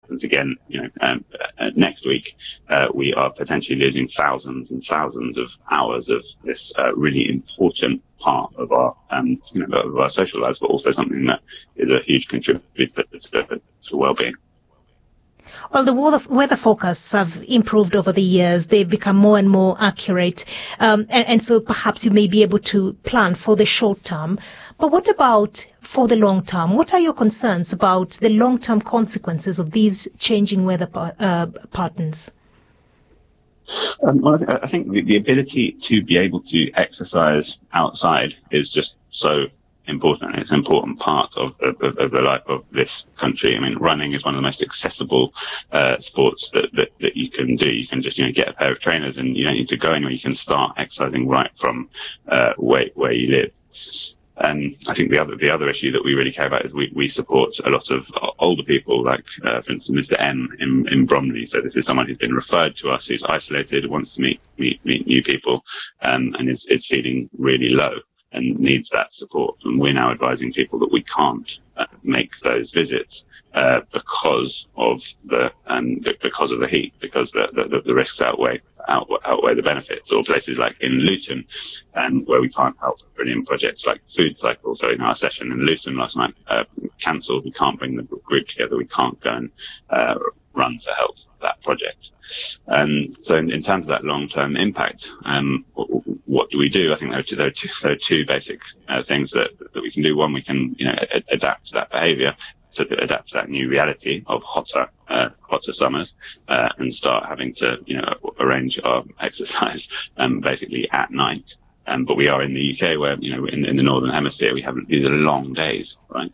happens again, next week, we are potentially losing thousands and thousands of hours of this really important part of our, of our social lives, but also something that is a huge contributor to well-being. Well, the weather forecasts have improved over the years. They've become more and more accurate. And so perhaps you may be able to plan for the short term. But what about for the long term? What are your concerns about the long-term consequences of these changing weather patterns? Well, I think the ability to be able to exercise outside is just so important. It's an important part of the life of this country. I mean, running is one of the most accessible sports that you can do. You can just get a pair of trainers and you don't need to go anywhere. You can start exercising right from where you live. And I think the other issue that we really care about is we support a lot of older people, like, for instance, Mr. M in Bromley. So this is someone who's been referred to us, who's isolated, wants to meet new people, and is feeling really low and needs that support. And we're now advising people that we can't make those visits because of the heat, because the risks outweigh the benefits. Or places like in Luton, where we can't help, brilliant projects like Food Cycle. So in our session in Luton last night, cancelled. We can't bring the group together. We can't go and run to help that project. So in terms of that long-term impact, what do we do? I think there are two basic things that we can do. One, we can adapt to that behaviour, to adapt to that new reality of hotter summers, and start having to arrange our exercise basically at night. But we are in the UK, where in the northern hemisphere these are long days, right?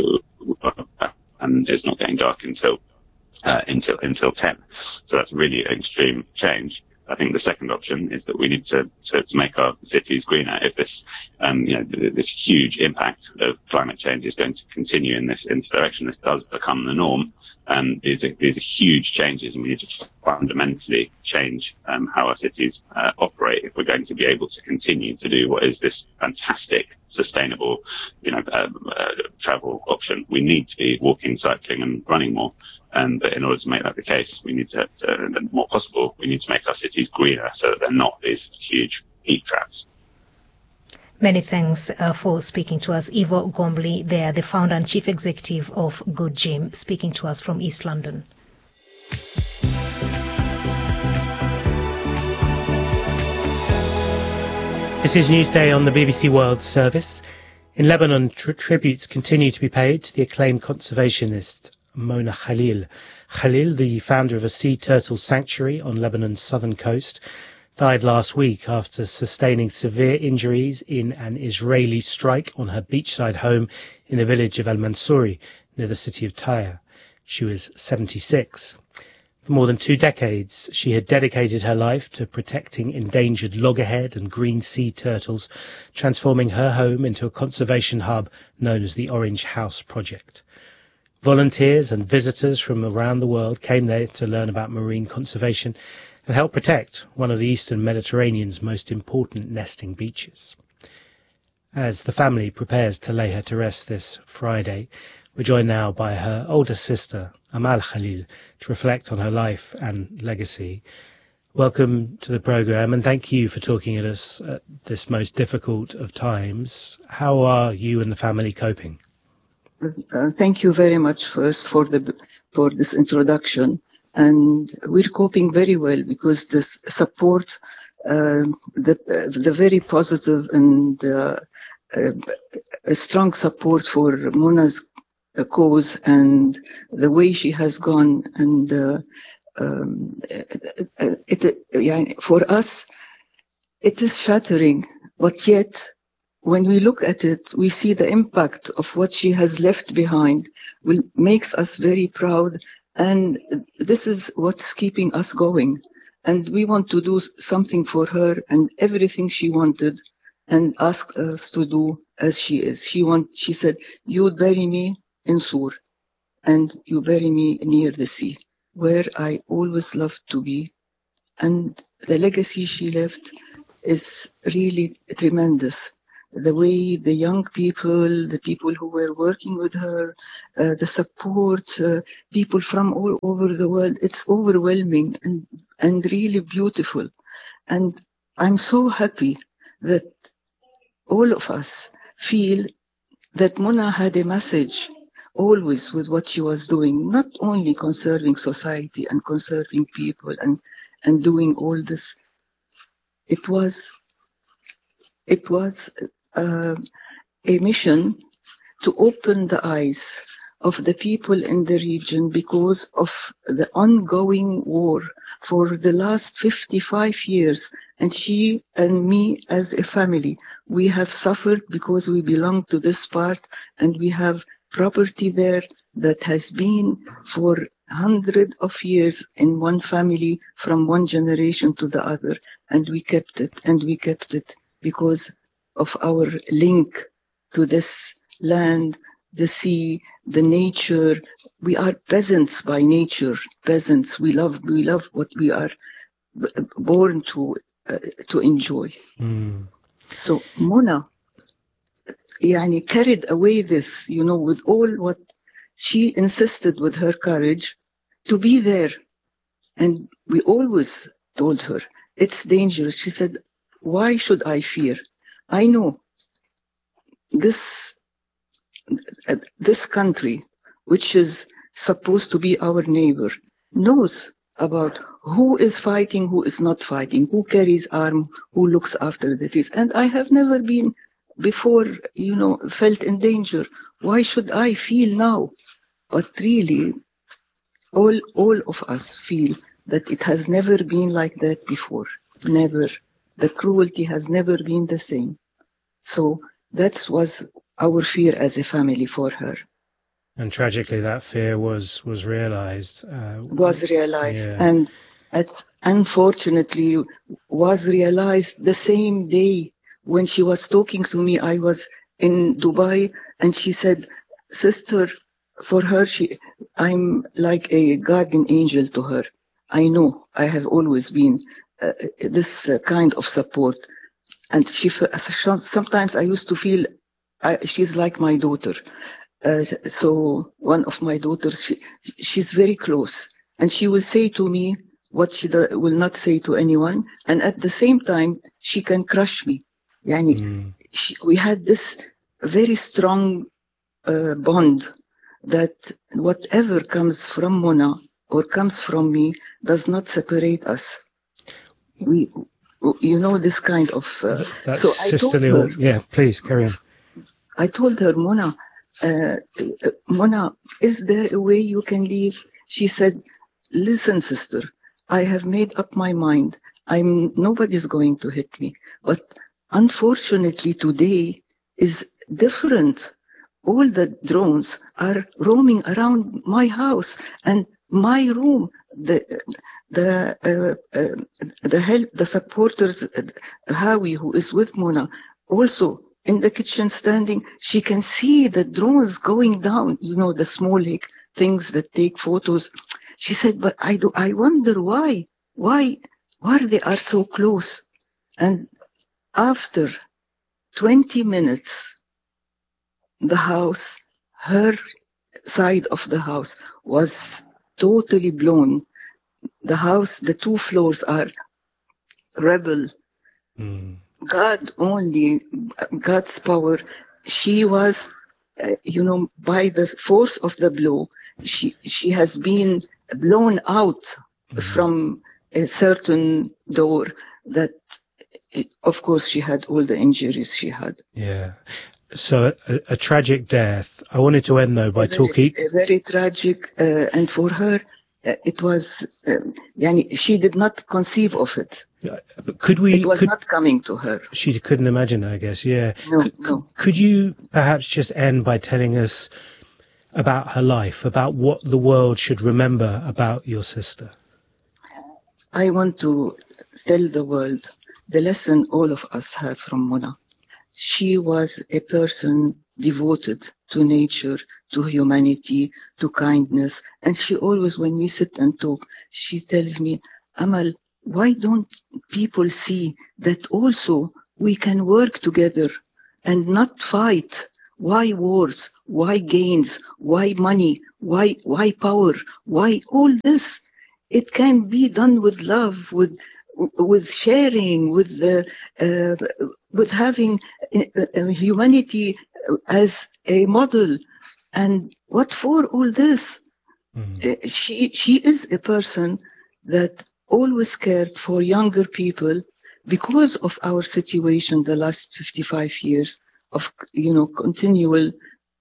And it's not getting dark until 10. So that's really an extreme change. I think the second option is that we need to make our cities greener. If this this huge impact of climate change is going to continue in this direction, this does become the norm. These are huge changes, and we need to fundamentally change how our cities operate if we're going to be able to continue to do what is this fantastic, sustainable, travel option. We need to be walking, cycling, and running more. But in order to make that the case, we need to more possible. We need to make our cities greener so that they're not these huge heat traps. Many thanks for speaking to us. Ivo Gombly, there, the founder and chief executive of Good Gym, speaking to us from East London. This is Newsday on the BBC World Service. In Lebanon, tributes continue to be paid to the acclaimed conservationist Mona Khalil. Khalil, the founder of a sea turtle sanctuary on Lebanon's southern coast, died last week after sustaining severe injuries in an Israeli strike on her beachside home in the village of Al-Mansouri, near the city of Tyre. She was 76. For more than 2 decades, she had dedicated her life to protecting endangered loggerhead and green sea turtles, transforming her home into a conservation hub known as the Orange House Project. Volunteers and visitors from around the world came there to learn about marine conservation and help protect one of the eastern Mediterranean's most important nesting beaches. As the family prepares to lay her to rest this Friday, we're joined now by her older sister, Amal Khalil, to reflect on her life and legacy. Welcome to the programme, and thank you for talking to us at this most difficult of times. How are you and the family coping? Thank you very much first for this introduction. And we're coping very well because this support, the very positive and a strong support for Mona's cause and the way she has gone, and for us it is shattering, but yet when we look at it, we see the impact of what she has left behind makes us very proud, and this is what's keeping us going. And we want to do something for her and everything she wanted and asked us to do as she is. She said, you would bury me in Sur, and you bury me near the sea, where I always loved to be. And the legacy she left is really tremendous. the way the young people, the people who were working with her, the support, people from all over the world. It's overwhelming and really beautiful. And I'm so happy that all of us feel that Mona had a message always with what she was doing, not only conserving society and conserving people and doing all this. It was a mission to open the eyes of the people in the region because of the ongoing war for the last 55 years. And she and me as a family, we have suffered because we belong to this part and we have property there that has been for hundreds of years in one family from one generation to the other. And we kept it because of our link to this land, the sea, the nature. We are peasants by nature, peasants. We love what we are born to enjoy. So Mona, carried away this, with all what she insisted with her courage to be there. And we always told her, it's dangerous. She said, why should I fear? I know this country, which is supposed to be our neighbor, knows about who is fighting, who is not fighting, who carries arm, who looks after the trees. And I have never been before, felt in danger. Why should I feel now? But really, all of us feel that it has never been like that before. Never. The cruelty has never been the same. So that was our fear as a family for her. And tragically, that fear was realized. And it's unfortunately was realized the same day when she was talking to me. I was in Dubai, and she said, "Sister, for her, I'm like a guardian angel to her. I know I have always been this kind of support." And sometimes I used to feel she's like my daughter. So one of my daughters, she's very close, and she will say to me what she will not say to anyone, and at the same time she can crush me. We had this very strong bond that whatever comes from Mona or comes from me does not separate us. This kind of. So I told her, yeah, please carry on. I told her, Mona, is there a way you can leave? She said, listen, sister, I have made up my mind. Nobody's going to hit me. But unfortunately, today is different. All the drones are roaming around my house and my room. The supporters, Hawi, who is with Mona, also in the kitchen standing, she can see the drones going down, the small things that take photos. She said, but I wonder why they are so close. And after 20 minutes, the house, her side of the house was totally blown. The house, the 2 floors are rebel. God's power. She was, by the force of the blow, she has been blown out from a certain door that, of course, she had all the injuries she had. Yeah. So a tragic death. I wanted to end, though, by talking... Very tragic, and for her, it was... she did not conceive of it. It was not coming to her. She couldn't imagine, I guess, yeah. No. Could you perhaps just end by telling us about her life, about what the world should remember about your sister? I want to tell the world the lesson all of us have from Mona. She was a person devoted to nature, to humanity, to kindness. And she always, when we sit and talk, she tells me, Amal, why don't people see that also we can work together and not fight. Why wars? Why gains? Why money? Why power? Why all this? It can be done with love, with sharing, with having humanity as a model. And what for all this? She is a person that always cared for younger people because of our situation the last 55 years of, continual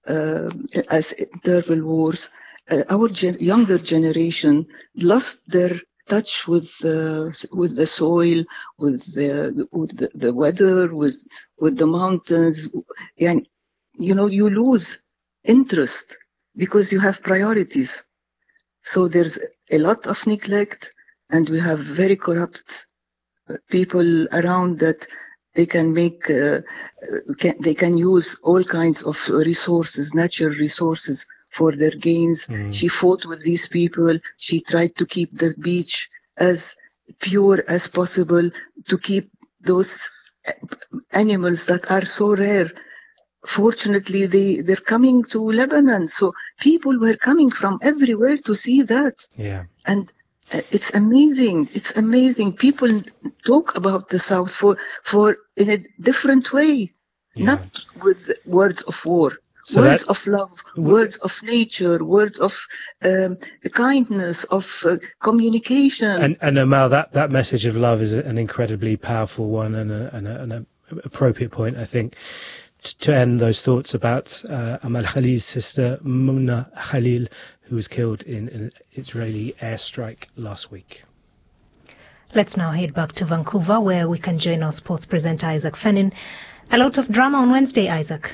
as interval wars. Our younger generation lost their touch with the soil, with the weather, with the mountains. And, you lose interest because you have priorities. So there's a lot of neglect, and we have very corrupt people around that they can make, they can use all kinds of resources, natural resources, for their gains. She fought with these people. She tried to keep the beach as pure as possible, to keep those animals that are so rare. Fortunately, they're coming to Lebanon, so people were coming from everywhere to see that. Yeah. And it's amazing. It's amazing. People talk about the South for in a different way, not with words of war. So words of love, words of nature, words of kindness, of communication. And Amal, that message of love is an incredibly powerful one, and an appropriate point, I think, to end those thoughts about Amal Khalil's sister, Mona Khalil, who was killed in an Israeli airstrike last week. Let's now head back to Vancouver, where we can join our sports presenter, Isaac Fenin. A lot of drama on Wednesday, Isaac.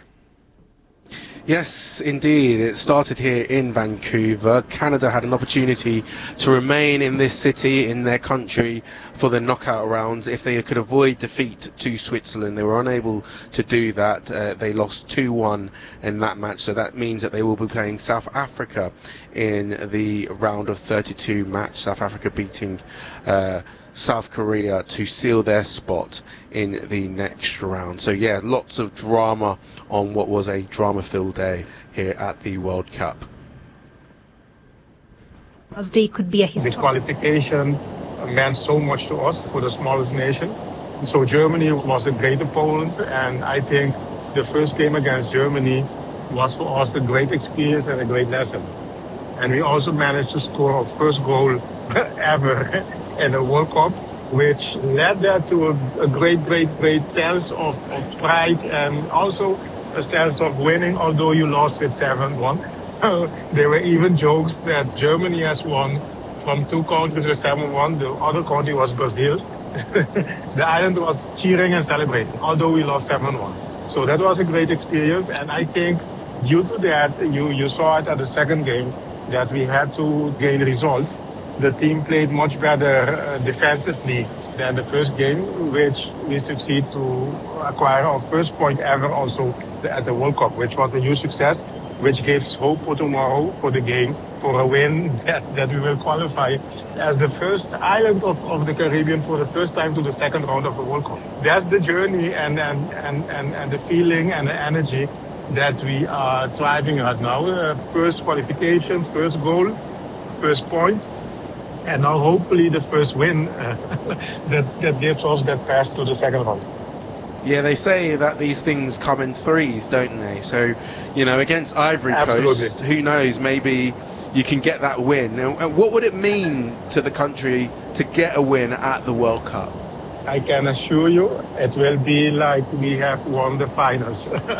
Yes, indeed. It started here in Vancouver. Canada had an opportunity to remain in this city, in their country, for the knockout rounds if they could avoid defeat to Switzerland. They were unable to do that. They lost 2-1 in that match, so that means that they will be playing South Africa in the round of 32 match. South Africa beating South Korea to seal their spot in the next round. So yeah, lots of drama on what was a drama-filled day here at the World Cup. Day could be a historic. The qualification meant so much to us, for the smallest nation. So Germany was a great opponent, and I think the first game against Germany was for us a great experience and a great lesson. And we also managed to score our first goal ever in a World Cup, which led that to a great sense of pride, and also a sense of winning, although you lost with 7-1. There were even jokes that Germany has won from two countries with 7-1. The other country was Brazil. The island was cheering and celebrating, although we lost 7-1. So that was a great experience, and I think due to that, you saw it at the second game, that we had to gain results. The team played much better defensively than the first game, which we succeed to acquire our first point ever also at the World Cup, which was a huge success, which gives hope for tomorrow, for the game, for a win that we will qualify as the first island of the Caribbean for the first time to the second round of the World Cup. That's the journey and the feeling and the energy that we are thriving at now. First qualification, first goal, first point, and now hopefully the first win that gives us that pass to the second round. Yeah, they say that these things come in threes, don't they? So, against Ivory Coast, who knows, maybe you can get that win. And what would it mean to the country to get a win at the World Cup? I can assure you, it will be like we have won the finals.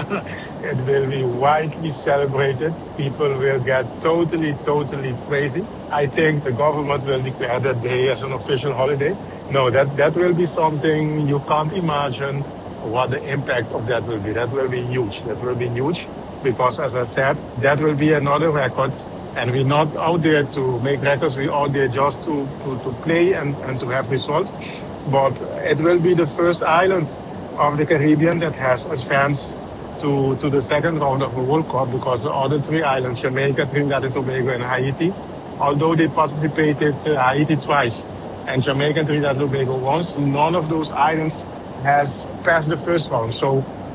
It will be widely celebrated. People will get totally crazy. I think the government will declare that day as an official holiday. No, that will be something you can't imagine what the impact of that will be. That will be huge. That will be huge because, as I said, that will be another record. And we're not out there to make records. We're out there just to play and to have results. But it will be the first island of the Caribbean that has advanced to the second round of the World Cup, because the other three islands, Jamaica, Trinidad and Tobago, and Haiti, although they participated, Haiti twice and Jamaica and Trinidad and Tobago once, none of those islands has passed the first round. So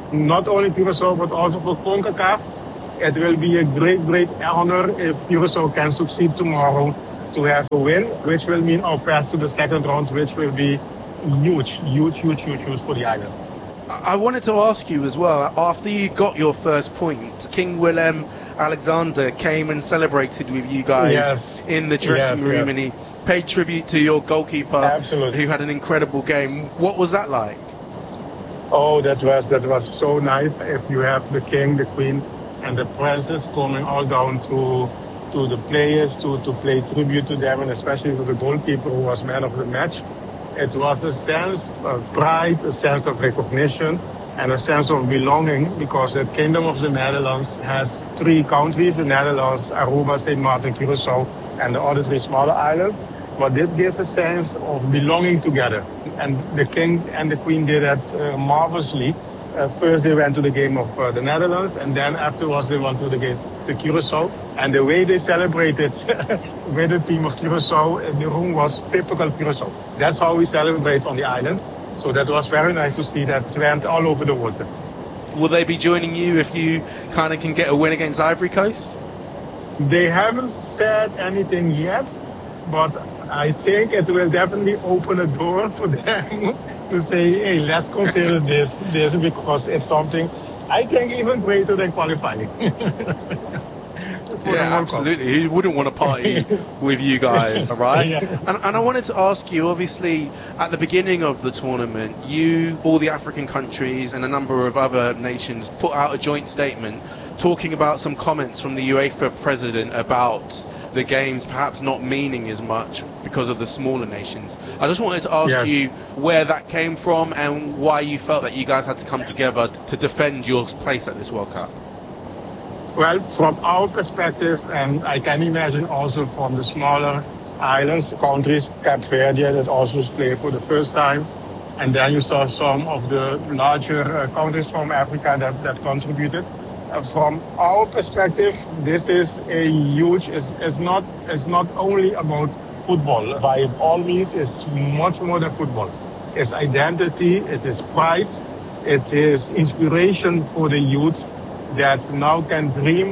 not only Curaçao, but also for CONCACAF. It will be a great, great honor if Curaçao can succeed tomorrow to have a win, which will mean our pass to the second round, which will be huge for the island. I wanted to ask you as well, after you got your first point, King Willem Alexander came and celebrated with you guys in the dressing room, and he paid tribute to your goalkeeper, who had an incredible game. What was that like? Oh, that was so nice. If you have the king, the queen, and the princess coming all down to the players to pay tribute to them, and especially to the goalkeeper who was man of the match. It was a sense of pride, a sense of recognition, and a sense of belonging, because the Kingdom of the Netherlands has 3 countries, the Netherlands, Aruba, St. Martin, Curaçao, and the other 3 smaller islands. But it gave a sense of belonging together. And the king and the queen did that marvelously. First they went to the game of the Netherlands, and then afterwards they went to the game to Curaçao. And the way they celebrated with the team of Curaçao in the room was typical Curaçao. That's how we celebrate on the island. So that was very nice to see that went all over the water. Will they be joining you if you kind of can get a win against Ivory Coast? They haven't said anything yet, but I think it will definitely open a door for them to say, hey, let's consider this because it's something, I think, even greater than qualifying. Yeah, absolutely. Who wouldn't want to party with you guys, right? Yeah. And I wanted to ask you, obviously, at the beginning of the tournament, all the African countries and a number of other nations put out a joint statement talking about some comments from the UEFA president about the games perhaps not meaning as much because of the smaller nations. I just wanted to ask you where that came from and why you felt that you guys had to come together to defend your place at this World Cup. Well, from our perspective, and I can imagine also from the smaller islands, countries, Cape Verde that also played for the first time, and then you saw some of the larger countries from Africa that contributed. From our perspective, this is a huge, it's not only about football. By all means, it's much more than football. It's identity, it is pride, it is inspiration for the youth that now can dream,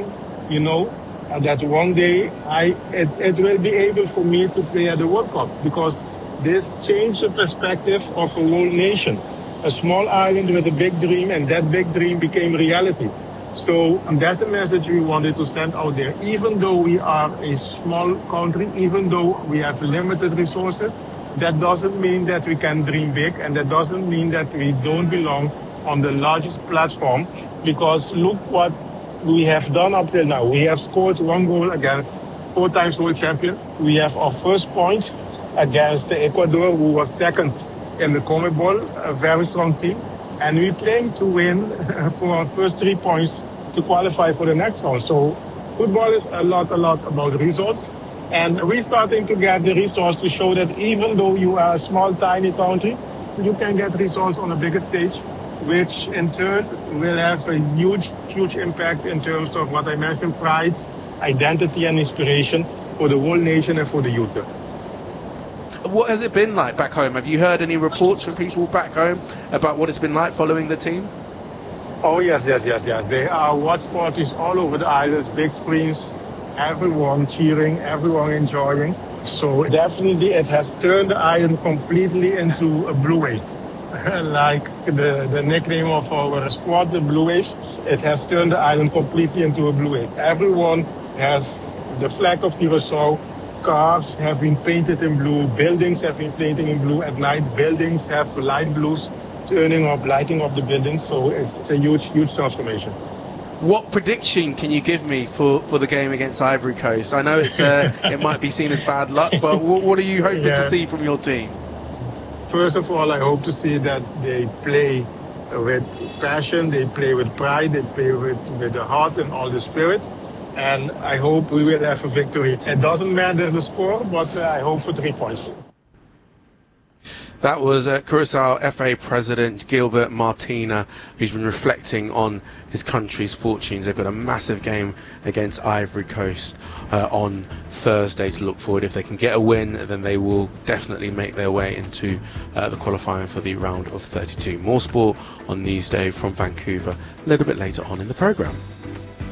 that one day it will be able for me to play at the World Cup, because this changed the perspective of a whole nation. A small island with a big dream, and that big dream became reality. So that's the message we wanted to send out there. Even though we are a small country, even though we have limited resources, that doesn't mean that we can dream big, and that doesn't mean that we don't belong on the largest platform, because look what we have done up till now. We have scored 1 goal against 4 times world champion. We have our first point against Ecuador, who was second in the CONMEBOL, a very strong team. And we're playing to win for our first 3 points to qualify for the next round. So football is a lot about results. And we're starting to get the results to show that even though you are a small, tiny country, you can get results on a bigger stage, which in turn will have a huge impact in terms of what I mentioned, pride, identity and inspiration for the whole nation and for the youth. What has it been like back home? Have you heard any reports from people back home about what it's been like following the team? Oh, yes. There are watch parties all over the islands, big screens, everyone cheering, everyone enjoying. So definitely it has turned the island completely into a Blue Wave. Like the nickname of our squad, the Blue Wave, it has turned the island completely into a Blue Wave. Everyone has the flag of Curaçao. Cars have been painted in blue, buildings have been painted in blue. At night, buildings have light blues lighting up the buildings, so it's a huge transformation. What prediction can you give me for the game against Ivory Coast? I know it might be seen as bad luck, but what are you hoping to see from your team? First of all, I hope to see that they play with passion, they play with pride, they play with the heart and all the spirit. And I hope we will have a victory. It doesn't matter the score, but I hope for 3 points. That was Curaçao FA President Gilbert Martina, who's been reflecting on his country's fortunes. They've got a massive game against Ivory Coast on Thursday to look forward. If they can get a win, then they will definitely make their way into the qualifying for the round of 32. More sport on Newsday from Vancouver a little bit later on in the programme.